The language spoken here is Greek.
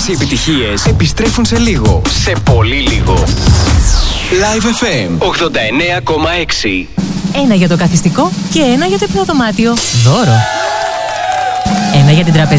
Όλες οι επιτυχίες επιστρέφουν σε λίγο. Σε πολύ λίγο. Live FM 89,6. Ένα για το καθιστικό και ένα για το υπνοδωμάτιο. Δώρο. Ένα για την τραπεζική